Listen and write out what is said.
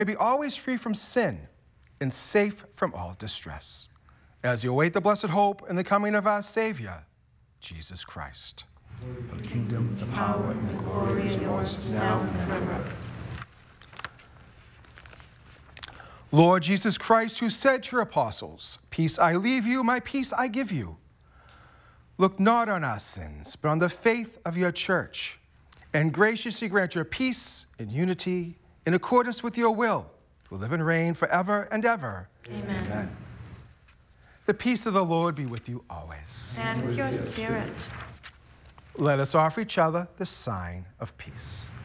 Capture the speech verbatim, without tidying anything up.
be always free from sin and safe from all distress, as you await the blessed hope and the coming of our Savior, Jesus Christ. The kingdom, the power, and the glory is yours now and forever. Lord Jesus Christ, who said to your apostles, "Peace I leave you, my peace I give you," look not on our sins, but on the faith of your church, and graciously grant your peace and unity in accordance with your will, who live and reign forever and ever. Amen. Amen. The peace of the Lord be with you always. And with your spirit. Let us offer each other the sign of peace.